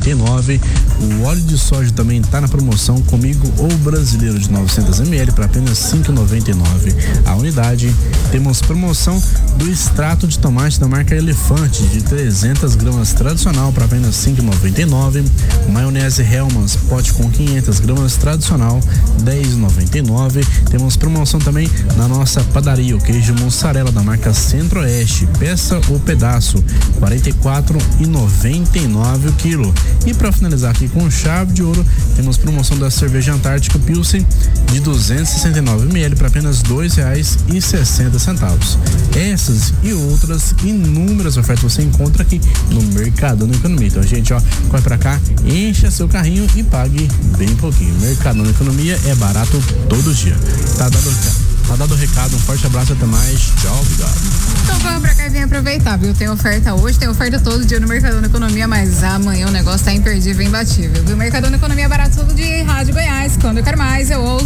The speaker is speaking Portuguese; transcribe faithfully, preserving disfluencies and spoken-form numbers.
noventa e nove. O óleo de soja também está na promoção Comigo ou Brasileiro de novecentos mililitros para apenas cinco reais e noventa e nove centavos a unidade. Temos promoção do extrato de tomate da marca Elefante de trezentas gramas tradicional para apenas cinco reais e noventa e nove centavos. Maionese Hellmann's pote com quinhentas gramas tradicional dez reais e noventa e nove centavos. Temos promoção também na nossa padaria, o queijo mussarela da marca Centro-Oeste, peça ou pedaço quarenta e quatro reais e noventa e nove centavos o quilo. E para finalizar aqui com chave de ouro, temos promoção da cerveja Antártica Pilsen de duzentos e sessenta e nove mililitros para apenas dois reais e sessenta centavos. Essas e outras inúmeras ofertas você encontra aqui no Mercadão Economia. Então, gente, ó, corre pra cá, encha seu carrinho e pague bem pouquinho. Mercadão Economia é barato todo dia. Tá dado, tá dado o recado, um forte abraço, até mais. Tchau, obrigado. Então vamos pra cá e vem aproveitar, viu? Tem oferta hoje, tem oferta todo dia no Mercadão Economia, mas amanhã o negócio tá imperdível e imbatível, viu? Mercadão Economia é barato todo dia em Rádio Goiás. Quando eu quero mais, eu ouço.